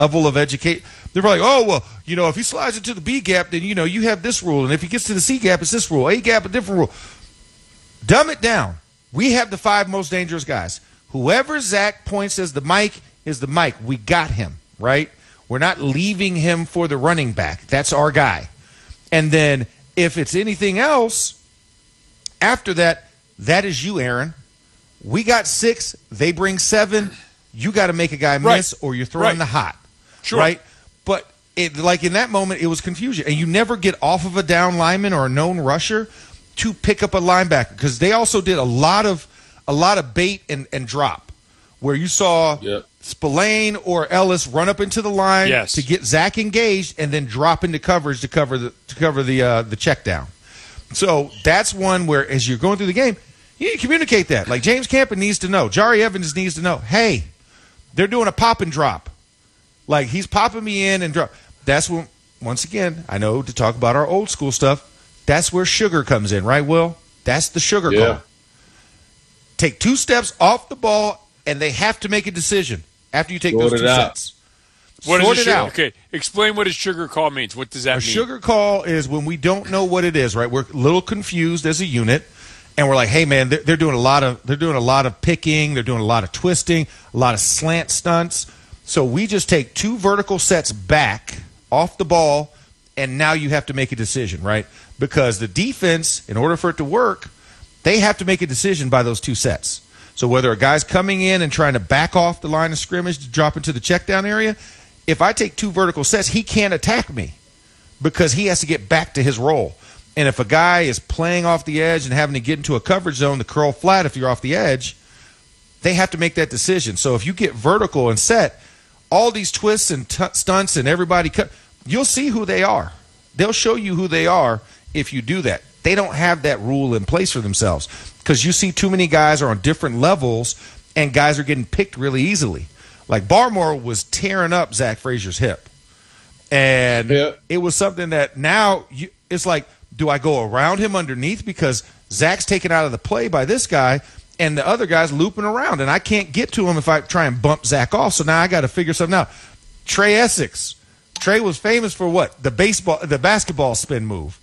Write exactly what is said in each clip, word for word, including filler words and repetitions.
level of educate. They're like, oh, well, you know, if he slides into the B gap, then, you know, you have this rule. And if he gets to the C gap, it's this rule. A gap, a different rule. Dumb it down. We have the five most dangerous guys. Whoever Zach points as the Mike is the Mike. We got him, right? We're not leaving him for the running back. That's our guy. And then if it's anything else, after that, that is you, Aaron. We got six. They bring seven. You got to make a guy miss right. or you're throwing right. the hot. Sure. Right? But it, like in that moment, it was confusion. And you never get off of a down lineman or a known rusher to pick up a linebacker because they also did a lot of a lot of bait and, and drop where you saw yep. Spillane or Ellis run up into the line yes. to get Zach engaged and then drop into coverage to cover the to cover the uh, the check down. So that's one where as you're going through the game, you need to communicate that. Like James Campen needs to know. Jari Evans needs to know, hey, they're doing a pop and drop. Like he's popping me in and drop. That's when, once again, I know to talk about our old school stuff, that's where sugar comes in, right, Will? That's the sugar yeah. call. Take two steps off the ball, and they have to make a decision after you take Sort those two it out. sets. What Sort is it a sugar? out. Okay, explain what a sugar call means. What does that A mean? sugar call is when we don't know what it is, right? We're a little confused as a unit, and we're like, "Hey, man, they're, they're doing a lot of they're doing a lot of picking, they're doing a lot of twisting, a lot of slant stunts." So we just take two vertical sets back off the ball, and now you have to make a decision, right? Because the defense, in order for it to work, they have to make a decision by those two sets. So whether a guy's coming in and trying to back off the line of scrimmage to drop into the check down area, if I take two vertical sets, he can't attack me because he has to get back to his role. And if a guy is playing off the edge and having to get into a coverage zone to curl flat if you're off the edge, they have to make that decision. So if you get vertical and set, all these twists and t- stunts and everybody cut, you'll see who they are. They'll show you who they are if you do that. They don't have that rule in place for themselves because you see too many guys are on different levels and guys are getting picked really easily. Like Barmore was tearing up Zach Frazier's hip. And yeah. it was something that now you, it's like, do I go around him underneath because Zach's taken out of the play by this guy and the other guy's looping around and I can't get to him if I try and bump Zach off. So now I got to figure something out. Trey Essex. Trey was famous for what? The baseball, the basketball spin move.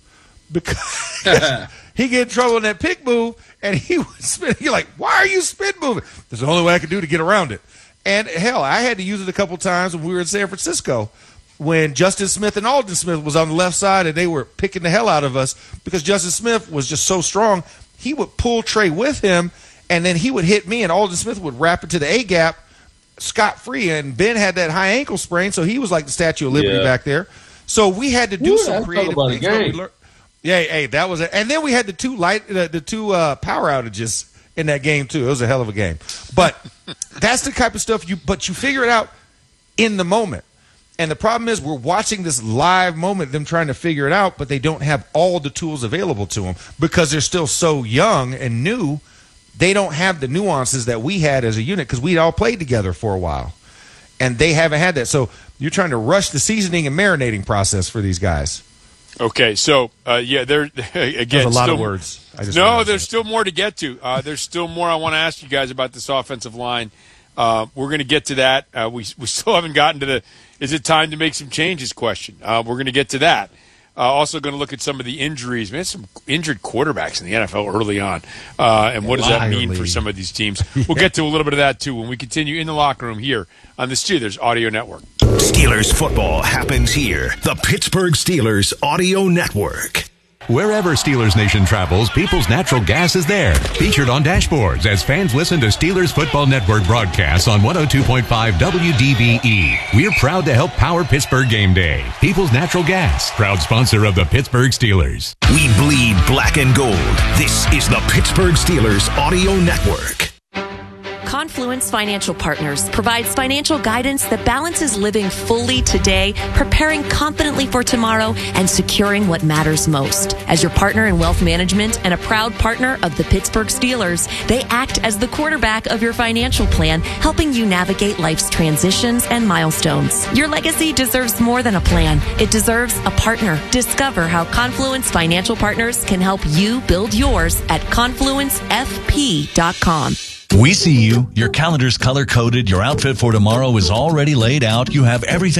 Because he get in trouble in that pick move, and he would spin. You're like, why are you spin moving? That's the only way I could do to get around it. And hell, I had to use it a couple times when we were in San Francisco when Justin Smith and Alden Smith was on the left side, and they were picking the hell out of us because Justin Smith was just so strong. He would pull Trey with him, and then he would hit me, and Alden Smith would wrap it to the A gap scot-free. And Ben had that high ankle sprain, so he was like the Statue of Liberty yeah. back there. So we had to do Ooh, some creative things. We learned. Yeah, hey, that was it. And then we had the two light, uh, the two uh, power outages in that game too. It was a hell of a game. But that's the type of stuff you. But you figure it out in the moment. And the problem is we're watching this live moment, them trying to figure it out, but they don't have all the tools available to them because they're still so young and new. They don't have the nuances that we had as a unit because we all played together for a while, and they haven't had that. So you're trying to rush the seasoning and marinating process for these guys. Okay, so uh, yeah, there again. There's a lot still, of words. I just no, there's still more to get to. Uh, there's still more I want to ask you guys about this offensive line. Uh, we're going to get to that. Uh, we we still haven't gotten to the is it time to make some changes question. Uh, we're going to get to that. Uh, also going to look at some of the injuries. Man, some injured quarterbacks in the N F L early on, uh, and what does that mean for some of these teams? We'll yeah. get to a little bit of that too when we continue in the locker room here on the Steelers Audio Network. Steelers football happens here. The Pittsburgh Steelers Audio Network. Wherever Steelers Nation travels, People's Natural Gas is there. Featured on dashboards as fans listen to Steelers Football Network broadcasts on one oh two point five W D B E. We're proud to help power Pittsburgh Game Day. People's Natural Gas, proud sponsor of the Pittsburgh Steelers. We bleed black and gold. This is the Pittsburgh Steelers Audio Network. Confluence Financial Partners provides financial guidance that balances living fully today, preparing confidently for tomorrow, and securing what matters most. As your partner in wealth management and a proud partner of the Pittsburgh Steelers, they act as the quarterback of your financial plan, helping you navigate life's transitions and milestones. Your legacy deserves more than a plan. It deserves a partner. Discover how Confluence Financial Partners can help you build yours at confluence f p dot com. We see you. Your calendar's color-coded. Your outfit for tomorrow is already laid out. You have everything